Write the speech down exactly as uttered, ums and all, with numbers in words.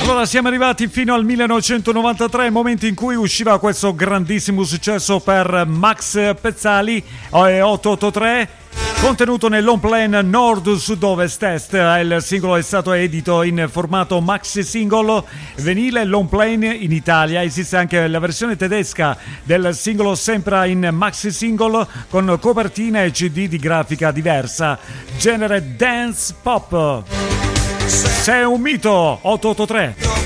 Allora siamo arrivati fino al millenovecentonovantatré, momento in cui usciva questo grandissimo successo per Max Pezzali, ottocentoottantatré, contenuto nell'home plan Nord Sud Ovest Est. Il singolo è stato edito in formato maxi singolo vinile long plan in Italia. Esiste anche la versione tedesca del singolo, sempre in maxi single con copertina e C D di grafica diversa, genere dance pop. Sei un mito, ottocentoottantatré.